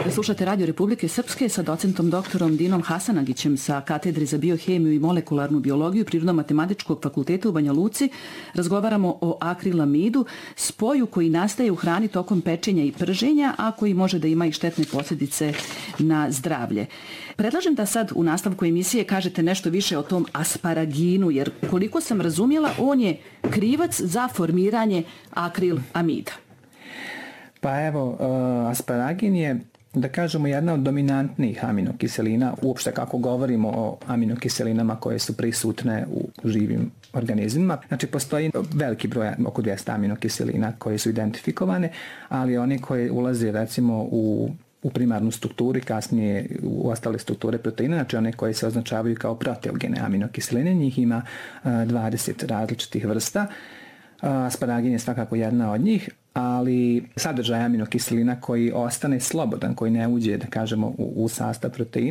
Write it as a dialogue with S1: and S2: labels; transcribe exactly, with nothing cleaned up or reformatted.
S1: Slušate Radio Republike Srpske sa docentom doktorom Dinom Hasanagićem sa Katedre za biohemiju i molekularnu biologiju Prirodno-matematičkog fakulteta u Banja Luci. Razgovaramo o akrilamidu, spoju koji nastaje u hrani tokom pečenja i prženja, a koji može da ima i štetne posljedice na zdravlje. Predlažem da sad u nastavku emisije kažete nešto više o tom asparaginu, jer koliko sam razumjela, on je krivac za formiranje akrilamida.
S2: Pa evo, asparagin je, da kažemo, jedna od dominantnijih aminokiselina, uopšte kako govorimo o aminokiselinama koje su prisutne u živim organizmima. Znači, postoji veliki broj, oko dvjesto aminokiselina koje su identifikovane, ali oni koji ulaze, recimo, u u primarnu strukturu i kasnije u ostale strukture proteina, znači one koje se označavaju kao proteogene aminokiseline, njih ima dvadeset različitih vrsta. Asparagin je svakako jedna od njih, ali sadržaj aminokiselina koji ostane slobodan, koji ne uđe, da kažemo, u, u sastav proteina,